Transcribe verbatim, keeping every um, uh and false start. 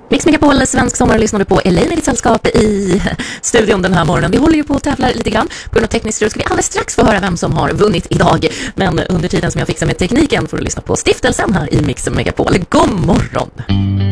Mix Megapol, svensk sommar, lyssnar du på Elaine i ditt sällskap i studion den här morgonen. Vi håller ju på att tävla lite grann. På grund av tekniskt strul ska vi alldeles strax få höra vem som har vunnit idag. Men under tiden som jag fixar med tekniken får du lyssna på Stiftelsen här i Mix Megapol. God morgon!